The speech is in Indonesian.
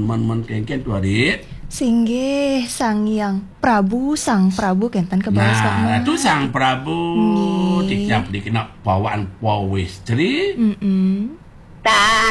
men kengken tu adik. Singgih Sang Hyang Prabu, Sang Prabu kenten ke bawah Nah, itu Sang Prabu. Nggih. Tiap dikena bawaan pawis. Jadi Mm-mm. Tak